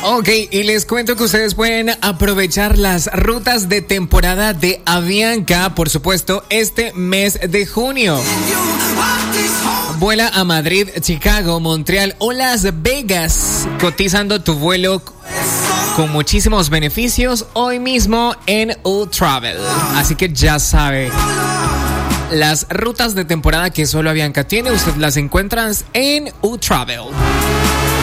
Ok, y les cuento que ustedes pueden aprovechar las rutas de temporada de Avianca, por supuesto, este mes de junio. Vuela a Madrid, Chicago, Montreal o Las Vegas, cotizando tu vuelo con muchísimos beneficios hoy mismo en U-Travel. Así que ya sabe, las rutas de temporada que solo Avianca tiene, usted las encuentra en U-Travel.